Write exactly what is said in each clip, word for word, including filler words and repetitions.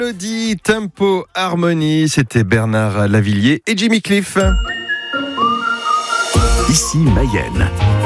Mélodie, tempo, harmonie, c'était Bernard Lavilliers et Jimmy Cliff. Ici Mayenne.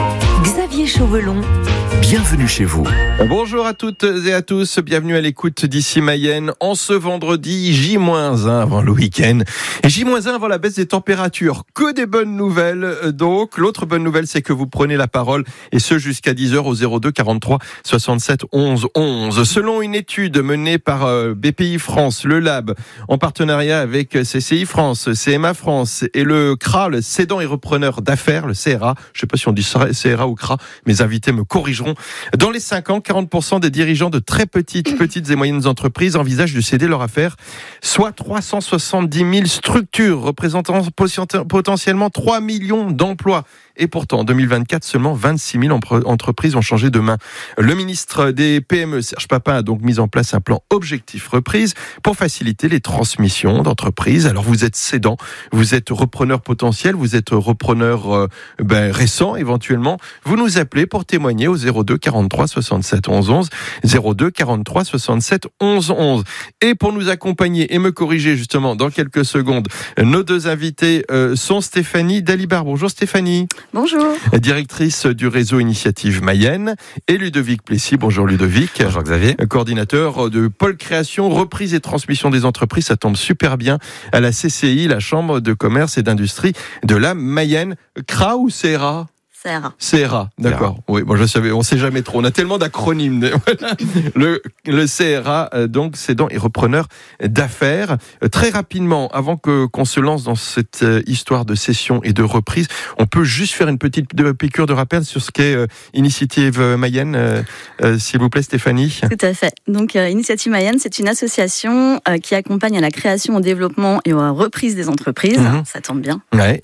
Xavier Chauvelon. Bienvenue chez vous. Bonjour à toutes et à tous, bienvenue à l'écoute d'Ici Mayenne en ce vendredi J moins un avant le week-end et J moins un avant la baisse des températures. Que des bonnes nouvelles donc. L'autre bonne nouvelle, c'est que vous prenez la parole et ce jusqu'à dix heures au zéro deux quarante-trois soixante-sept onze onze. Selon une étude menée par B P I France, le Lab, en partenariat avec C C I France, C M A France et le C R A, le Cédant et Repreneur d'Affaires, le C R A, je ne sais pas si on dit C R A ou C R A, mes invités me corrigeront. Dans les cinq ans, quarante pour cent des dirigeants de très petites, petites et moyennes entreprises envisagent de céder leur affaire, soit trois cent soixante-dix mille structures représentant potentiellement trois millions d'emplois. Et pourtant, en deux mille vingt-quatre, seulement vingt-six mille entreprises ont changé de main. Le ministre des P M E, Serge Papin, a donc mis en place un plan Objectif Reprise pour faciliter les transmissions d'entreprises. Alors vous êtes cédant, vous êtes repreneur potentiel, vous êtes repreneur euh, ben, récent éventuellement. Vous nous appelez pour témoigner au zéro deux quarante-trois soixante-sept onze onze, zéro deux quarante-trois soixante-sept onze onze. Et pour nous accompagner et me corriger justement dans quelques secondes, nos deux invités euh, sont Stéphanie Dalibard. Bonjour Stéphanie. Bonjour. Directrice du réseau Initiative Mayenne, et Ludovic Plessis. Bonjour Ludovic. Bonjour Xavier. Coordinateur de Pôle Création, Reprise et Transmission des entreprises. Ça tombe super bien à la C C I, la Chambre de Commerce et d'Industrie de la Mayenne. C R A ou C R A ? C R A. C R A, d'accord. Oui, bon, je savais, on sait jamais trop. On a tellement d'acronymes. le, le C R A, donc, cédant et repreneur d'affaires. Très rapidement, avant que, qu'on se lance dans cette histoire de cession et de reprise, on peut juste faire une petite piqûre de rappel sur ce qu'est euh, Initiative Mayenne, euh, euh, s'il vous plaît, Stéphanie. Tout à fait. Donc, euh, Initiative Mayenne, c'est une association euh, qui accompagne à la création, au développement et à la reprise des entreprises. Mmh. Ça tombe bien. Ouais.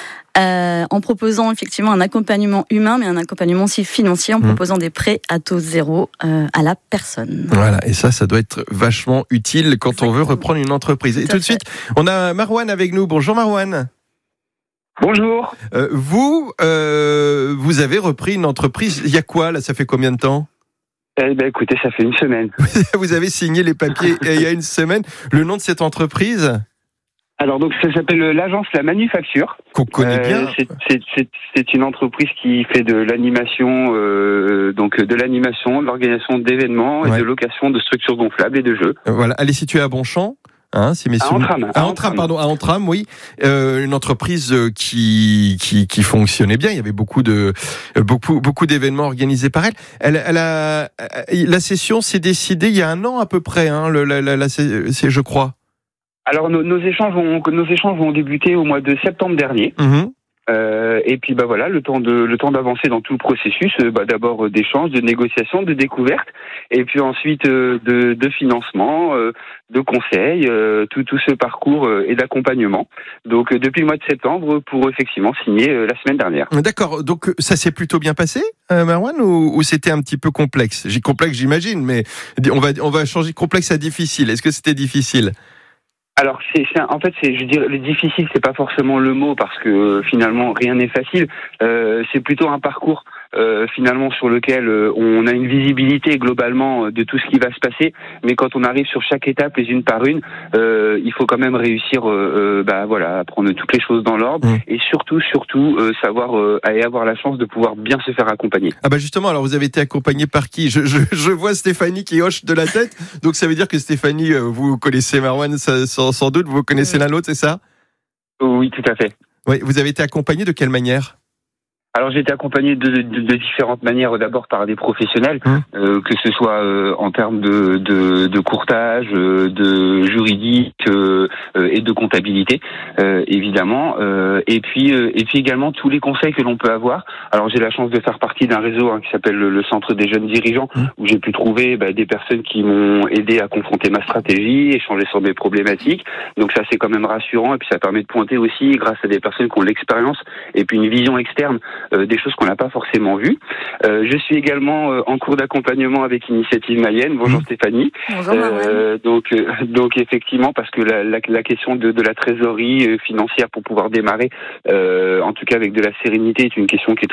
Euh, en proposant effectivement un accompagnement humain, mais un accompagnement aussi financier, en mmh. proposant des prêts à taux zéro euh, à la personne. Voilà, et ça, ça doit être vachement utile quand Exactement. On veut reprendre une entreprise. Tout et tout de suite, on a Marouane avec nous. Bonjour Marouane. Bonjour. Euh, vous, euh, vous avez repris une entreprise, il y a quoi là, ça fait combien de temps ? Eh ben, écoutez, ça fait une semaine. Vous avez signé les papiers il y a une semaine. Le nom de cette entreprise ? Alors donc ça s'appelle l'agence La Manufacture. Qu'on connaît bien. Euh, c'est, c'est, c'est, c'est une entreprise qui fait de l'animation, euh, donc de l'animation, de l'organisation d'événements ouais. et de location de structures gonflables et de jeux. Voilà, elle est située à Bonchamp. Hein, si messieurs... À Antram. À Antram, pardon, à Antram, oui. Euh, une entreprise qui, qui, qui fonctionnait bien. Il y avait beaucoup de, beaucoup, beaucoup d'événements organisés par elle. Elle, elle a, la session s'est décidée il y a un an à peu près, hein, le, la, la, la, c'est, je crois. Alors nos, nos échanges ont nos échanges ont débuté au mois de septembre dernier. Mmh. Euh, et puis bah voilà, le temps de le temps d'avancer dans tout le processus, euh, bah d'abord euh, d'échanges, de négociations, de découvertes, et puis ensuite euh, de, de financement, euh, de conseils, euh, tout tout ce parcours euh, et d'accompagnement. Donc euh, depuis le mois de septembre pour effectivement signer euh, la semaine dernière. D'accord. Donc ça s'est plutôt bien passé, euh, Marouane, ou, ou c'était un petit peu complexe ? J'ai complexe, j'imagine, mais on va on va changer complexe à difficile. Est-ce que c'était difficile ? Alors c'est, c'est en fait c'est je dirais le difficile c'est pas forcément le mot parce que euh, finalement rien n'est facile. Euh, c'est plutôt un parcours euh, finalement sur lequel euh, on a une visibilité globalement euh, de tout ce qui va se passer. Mais quand on arrive sur chaque étape les unes par une, euh, il faut quand même réussir euh, euh, bah voilà à prendre toutes les choses dans l'ordre mmh. et surtout surtout euh, savoir euh, et avoir la chance de pouvoir bien se faire accompagner. Ah bah justement alors vous avez été accompagné par qui ? Je je, je vois Stéphanie qui hoche de la tête. Donc ça veut dire que Stéphanie euh, vous connaissez Marouane ça, ça Sans doute, vous connaissez l'un l'autre, c'est ça ? Oui, tout à fait. Oui, vous avez été accompagné de quelle manière ? Alors j'ai été accompagné de, de, de différentes manières, d'abord par des professionnels, mmh. euh, que ce soit euh, en termes de, de, de courtage, euh, de juridique euh, euh, et de comptabilité, euh, évidemment, euh, et puis euh, et puis également tous les conseils que l'on peut avoir. Alors j'ai la chance de faire partie d'un réseau hein, qui s'appelle le, le Centre des jeunes dirigeants, mmh. où j'ai pu trouver bah, des personnes qui m'ont aidé à confronter ma stratégie, échanger sur des problématiques. Donc ça c'est quand même rassurant et puis ça permet de pointer aussi, grâce à des personnes qui ont l'expérience et puis une vision externe. Euh, des choses qu'on n'a pas forcément vues. Euh, je suis également euh, en cours d'accompagnement avec Initiative Mayenne. Bonjour mmh. Stéphanie. Bonjour euh, donc, euh, donc effectivement, parce que la, la, la question de, de la trésorerie euh, financière pour pouvoir démarrer, euh, en tout cas avec de la sérénité, est une question qui est